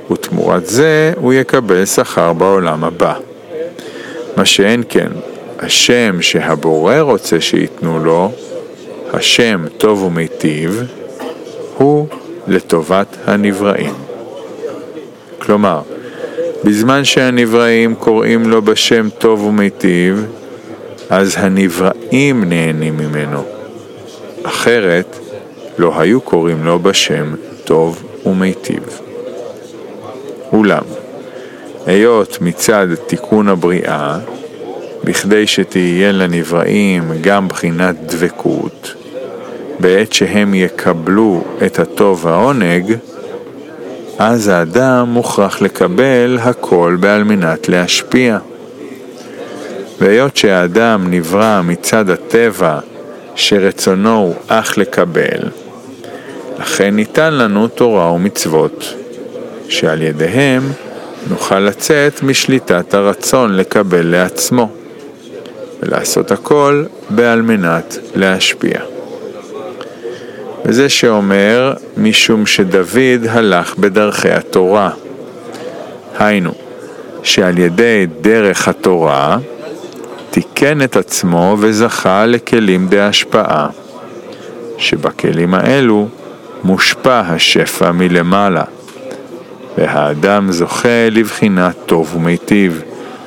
ותמורת זה הוא יקבל שכר בעולם הבא. מה שאין כן, השם שהבורא רוצה שיתנו לו, השם טוב ומיטיב, הוא לטובת הנבראים. כלומר, בזמן שהנבראים קוראים לו בשם טוב ומיטיב, אז הנבראים נהנים ממנו. אחרת, לא היו קוראים לו בשם טוב ומיטיב. אולם, היות מצד תיקון הבריאה, בכדי שתהיה לנבראים גם בחינת דבקות, בעת שהם יקבלו את הטוב והעונג, אז האדם מוכרח לקבל הכל בעל מנת להשפיע. והיות שהאדם נברא מצד הטבע שרצונו הוא אך לקבל, לכן ניתן לנו תורה ומצוות, שעל ידיהם נוכל לצאת משליטת הרצון לקבל לעצמו, ולעשות הכל בעל מנת להשפיע. וזה שאומר משום שדוד הלך בדרכי התורה. היינו, שעל ידי דרך התורה תיקן את עצמו וזכה לכלים בהשפעה, שבכלים האלו מושפע השפע מלמעלה, והאדם זוכה לבחינת טוב ומיטיב.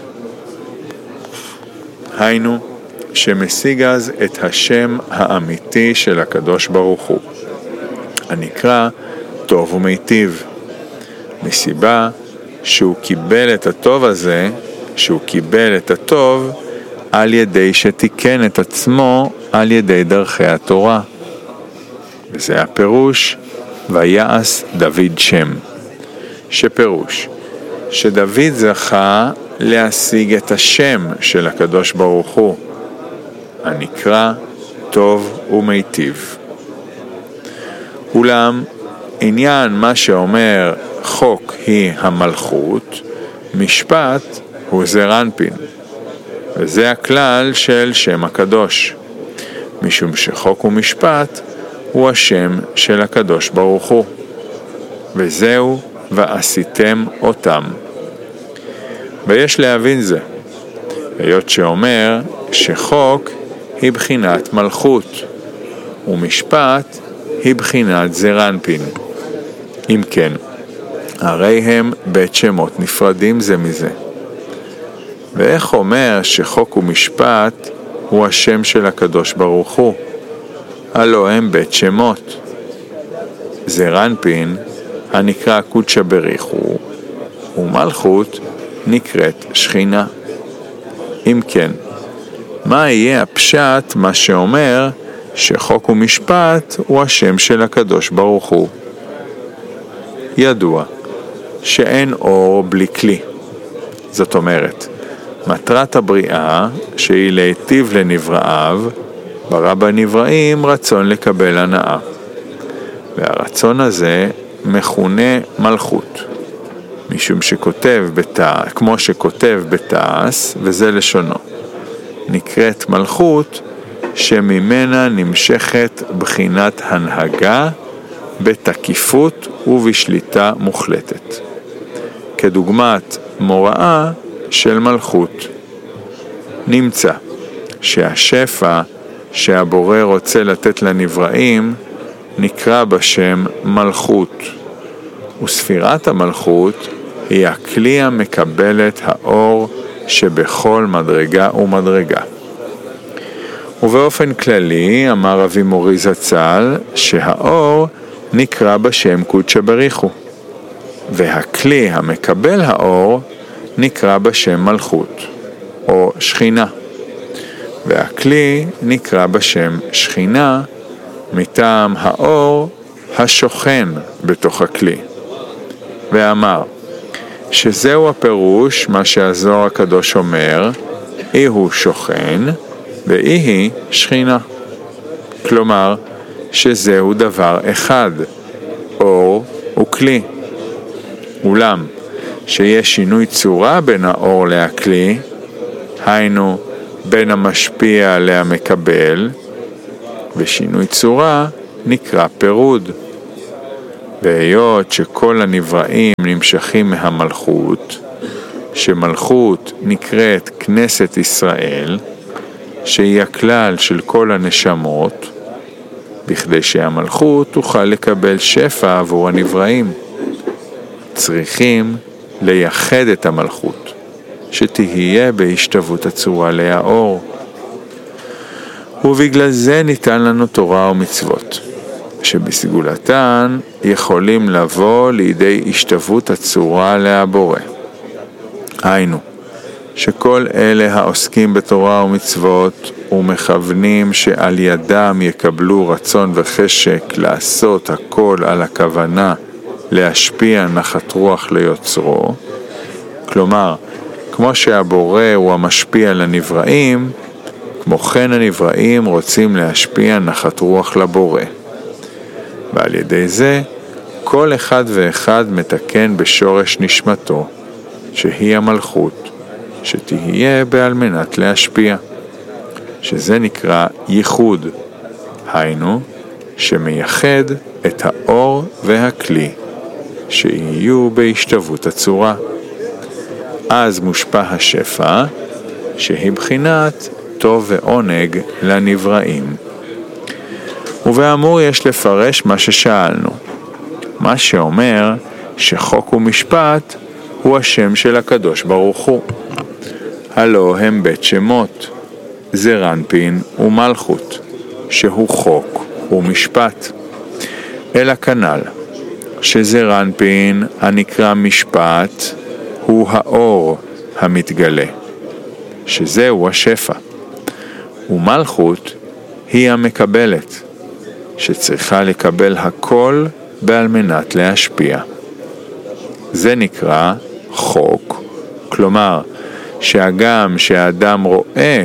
היינו, שמשיג אז את השם האמיתי של הקדוש ברוך הוא, הנקרא טוב ומיטיב, מסיבה שהוא קיבל את הטוב הזה, שהוא קיבל את הטוב על ידי שתיקן את עצמו על ידי דרכי התורה. וזה הפירוש ויעש דוד שם, שפירוש שדוד זכה להשיג את השם של הקדוש ברוך הוא, הנקרא טוב ומיטיב. אולם עניין מה שאומר חוק היא המלכות, משפט הוא זעיר אנפין, וזה הכלל של שם הקדוש, משום שחוק ומשפט הוא השם של הקדוש ברוך הוא, וזהו ועשיתם אותם. ויש להבין זה, היות שאומר שחוק היא בחינת מלכות, ומשפט היא בחינת זעיר אנפין. אם כן, הרי הם בית שמות נפרדים זה מזה. ואיך אומר שחוק ומשפט הוא השם של הקדוש ברוך הוא? הלא הם בית שמות. זעיר אנפין הנקרא קודשא בריחו, ומלכות נקראת שכינה. אם כן, מה יהיה הפשט מה שאומר שחוק ומשפט הוא השם של הקדוש ברוך הוא? ידוע שאין אור בלי כלי. זאת אומרת, מטרת הבריאה שהיא להיטיב לנבראיו, ברא בנבראים רצון לקבל הנאה. והרצון הזה מכונה מלכות, משום שכותב כמו שכותב בתעש, וזה לשונו, נקראת מלכות שממנה נמשכת בחינת הנהגה בתקיפות ובשליטה מוחלטת, כדוגמת מוראה של מלכות. נמצא שהשפע שהבורא רוצה לתת לנבראים נקרא בשם מלכות, וספירת המלכות היא הכלי המקבל את האור שבכל מדרגה ומדרגה. ובאופן כללי אמר אבי מורי זצ"ל שהאור נקרא בשם קודשא בריחו, והכלי המקבל האור נקרא בשם מלכות או שכינה, והכלי נקרא בשם שכינה מטעם האור השוכן בתוך הכלי. ואמר שזהו הפירוש מה שהזוהר הקדוש אומר, אי הוא שוכן ואי היא שכינה. כלומר שזהו דבר אחד, אור וכלי. אולם שיש שינוי צורה בין האור להכלי, היינו בין המשפיע להמקבל, ושינוי צורה נקרא פירוד. והיות שכל הנבראים נמשכים מהמלכות, שמלכות נקראת כנסת ישראל, שהיא הכלל של כל הנשמות, בכדי שהמלכות תוכל לקבל שפע עבור הנבראים. צריכים לייחד את המלכות, שתהיה בהשתוות הצורה לאור. ובגלל זה ניתן לנו תורה ומצוות, שבסגולתן יכולים לבוא לידי השתוות הצורה להבורא. היינו, שכל אלה העוסקים בתורה ומצוות ומכוונים שעל ידם יקבלו רצון וחשק לעשות הכל על הכוונה להשפיע נחת רוח ליוצרו, כלומר, כמו שהבורא הוא המשפיע לנבראים, כמו כן הנבראים רוצים להשפיע נחת רוח לבורא. ועל ידי זה, כל אחד ואחד מתקן בשורש נשמתו, שהיא המלכות, שתהיה בעל מנת להשפיע, שזה נקרא ייחוד, היינו, שמייחד את האור והכלי, שיהיו בהשתוות הצורה. אז מושפע השפע, שהיא בחינת טוב ועונג לנבראים. ובאמור יש לפרש מה ששאלנו, מה שאומר שחוק ומשפט הוא השם של הקדוש ברוך הוא. הלא הם בית שמות, זעיר אנפין ומלכות, שהוא חוק ומשפט. אלא כנ"ל, שזעיר אנפין הנקרא משפט הוא האור המתגלה, שזהו השפע, ומלכות היא המקבלת, שצריכה לקבל הכל בעל מנת להשפיע. זה נקרא חוק, כלומר שהגם שהאדם רואה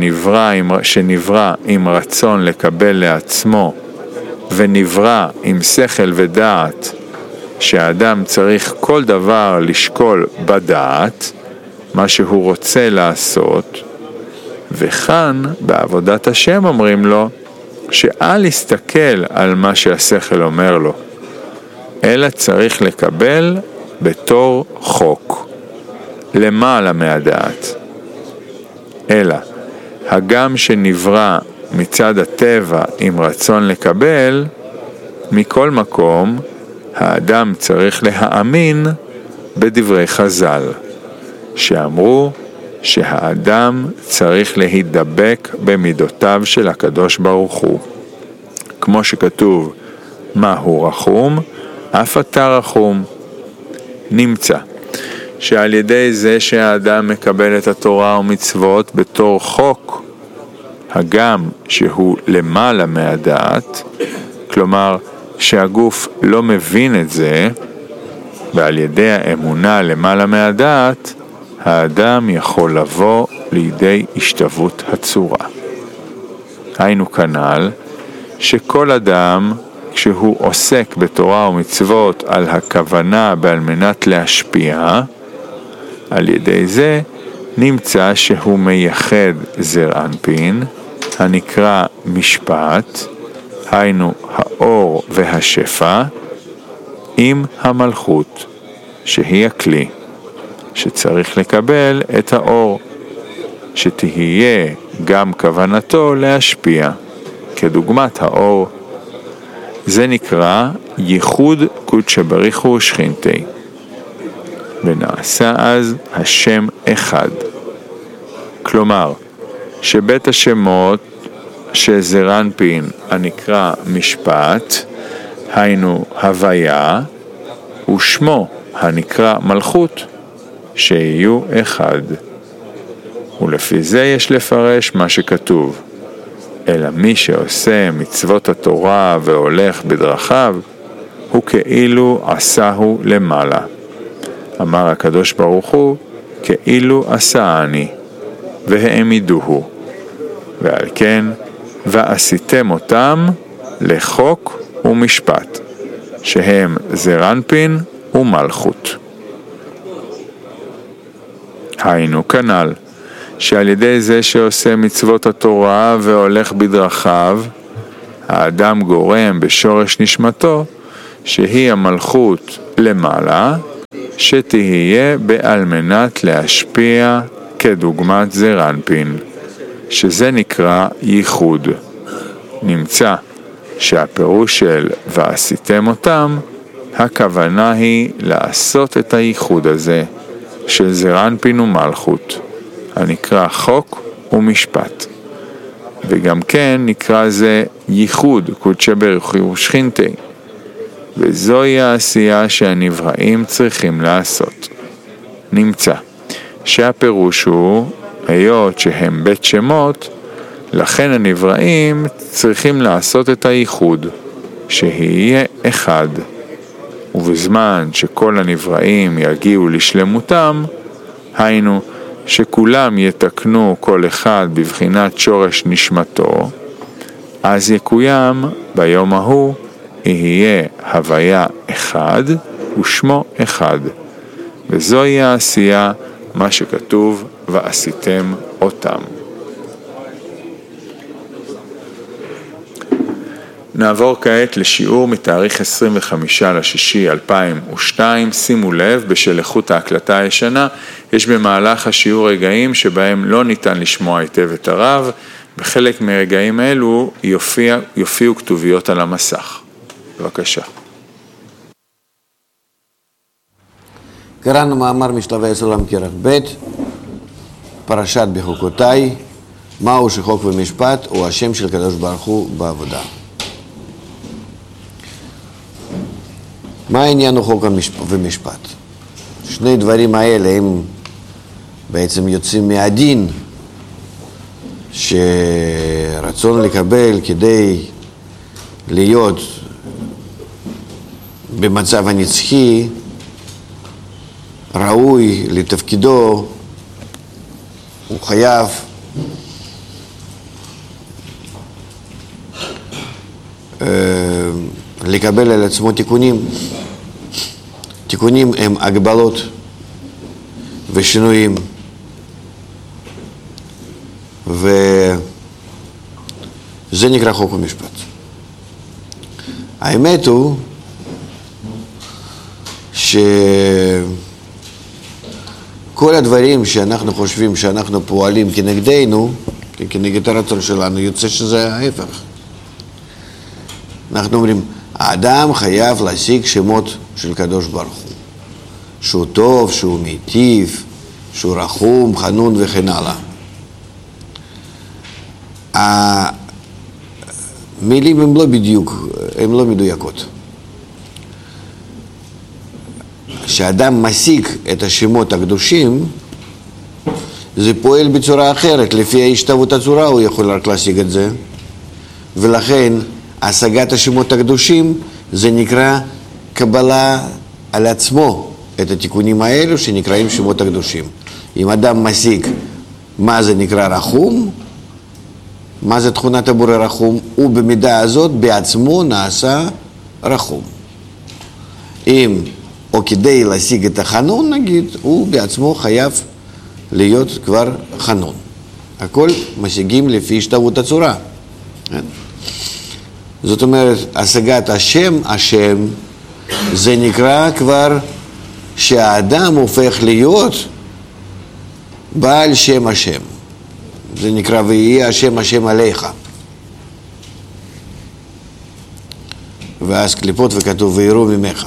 שנברא עם רצון לקבל לעצמו, ונברא עם שכל ודעת, שהאדם צריך כל דבר לשקול בדעת, מה שהוא רוצה לעשות, וכאן בעבודת השם אומרים לו, שאל יסתכל על מה שהשכל אומר לו, אלא צריך לקבל בתור חוק, למעלה מהדעת. אלא, הגם שנברא מצד הטבע עם רצון לקבל, מכל מקום, האדם צריך להאמין בדברי חז"ל, שאמרו שהאדם צריך להידבק במידותיו של הקדוש ברוך הוא. כמו שכתוב, מהו רחום, אף אתה רחום. נמצא שעל ידי זה שהאדם מקבל את התורה ומצוות בתור חוק, הגם שהוא למעלה מהדעת, כלומר שהגוף לא מבין את זה, ועל ידי האמונה למעלה מהדעת, האדם יכול לבוא לידי השתוות הצורה. היינו כנ"ל, שכל אדם, כשהוא עוסק בתורה ומצוות על הכוונה בעל מנת להשפיע, על ידי זה נמצא שהוא מייחד זעיר אנפין, הנקרא משפט, היינו האור והשפע, עם המלכות, שהיא הכלי, שצריך לקבל את האור, שתהיה גם כוונתו להשפיע, כדוגמת האור. זה נקרא ייחוד קודשא בריחו ושכינתי, ונעשה אז השם אחד. כלומר, שבית השמות שזעיר אנפין הנקרא משפט, היינו הוויה, ושמו הנקרא מלכות, שיהיו אחד. ולפי זה יש לפרש מה שכתוב, אלא מי שעושה מצוות התורה והולך בדרכיו, הוא כאילו עשהו למעלה. אמר הקדוש ברוך הוא, כאילו עשאני, והעמידוהו. ועל כן, ועשיתם אותם לחוק ומשפט, שהם זעיר אנפין ומלכות. היינו כנ"ל, שעל ידי זה שעושה מצוות התורה והולך בדרכיו, האדם גורם בשורש נשמתו שהיא המלכות למעלה, שתהיה בעל מנת להשפיע כדוגמת זעיר אנפין, שזה נקרא ייחוד. נמצא שהפירוש של ועשיתם אותם, הכוונה היא לעשות את הייחוד הזה של זעיר אנפין ומלכות, הנקרא חוק ומשפט. וגם כן נקרא זה ייחוד, קודשא בריך הוא ושכינתי. וזוהי העשייה שהנבראים צריכים לעשות. נמצא שהפירוש הוא, היות שהם בית שמות, לכן הנבראים צריכים לעשות את הייחוד, שיהיה אחד. ובזמן שכל הנבראים יגיעו לשלמותם, היינו שכולם יתקנו כל אחד בבחינת שורש נשמתו, אז יקוים ביום ההוא יהיה הוויה אחד ושמו אחד. וזוהי העשייה, מה שכתוב ועשיתם אותם. נעבור כעת לשיעור מתאריך 25/6/2002. שימו לב, בשל איכות ההקלטה הישנה, יש במהלך השיעור רגעים שבהם לא ניתן לשמוע היטב את הרב. בחלק מרגעים אלו יופיעו כתוביות על המסך. בבקשה. קראנו מאמר משלבי הסולם כרך ב', פרשת בחוקותיי, מהו שחוק ומשפט הוא השם של קדוש ברוך הוא בעבודה. מה העניין הוא חוק ומשפט? שני דברים האלה הם בעצם יוצאים מהדין שרצון לקבל כדי להיות במצב הנצחי ראוי לתפקידו, הוא חייב לקבל על עצמו תיקונים. תיקונים הם הגבלות ושינויים, וזה נקרא חוק ומשפט. האמת הוא שכל הדברים שאנחנו חושבים שאנחנו פועלים כנגדנו, כנגד הרצון שלנו, יוצא שזה ההפך. אנחנו אומרים, האדם חייב להשיג שמות של קדוש ברוך הוא, שהוא טוב, שהוא מיטיב, שהוא רחום, חנון וכן הלאה. המילים הן לא בדיוק, הן לא מדויקות. כשאדם משיג את השמות הקדושים, זה פועל בצורה אחרת, לפי השתוות הצורה הוא יכול רק להשיג את זה, ולכן השגת השמות הקדושים זה נקרא קבלה על עצמו את התיקונים האלו שנקראים שמות הקדושים. אם אדם משיג מה זה נקרא רחום, מה זה תכונת הבורא רחום, הוא במידה הזאת בעצמו נעשה רחום. אם או כדי להשיג את החנון נגיד, הוא בעצמו חייב להיות כבר חנון. הכל משיגים לפי השתוות הצורה. זאת אומרת, השגת השם, זה נקרא כבר שהאדם הופך להיות בעל שם השם. זה נקרא ויהיה השם עליך. ואז קליפות וכתוב ויראו ממך.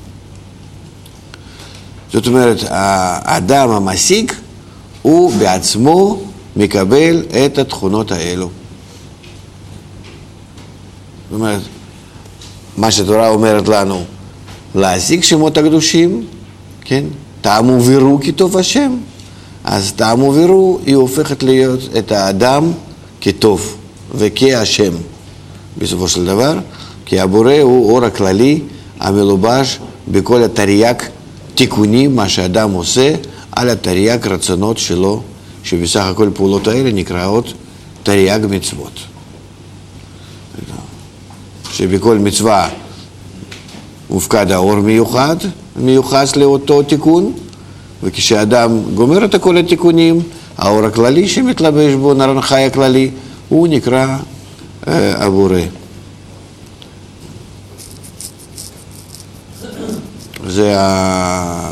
זאת אומרת, האדם המשיג הוא בעצמו מקבל את התכונות האלו. זאת אומרת, מה שהתורה אומרת לנו, להשיג שמות הקדושים, כן? טעמו ויראו כי טוב השם. אז טעמו ויראו היא הופכת להיות את האדם כטוב וכהשם בסופו של דבר, כי הבורא הוא אור הכללי המלובש בכל התרי"ג תיקונים, מה שאדם עושה על התרי"ג רצונות שלו, שבסך הכל פעולות האלה נקראות תרי"ג מצוות. שבכל מצווה מופקד האור מיוחס לאותו תיקון, וכשאדם גומר את כל התיקונים, האור הכללי שמתלבש בו, נרן חי הכללי, הוא נקרא הבורא. זה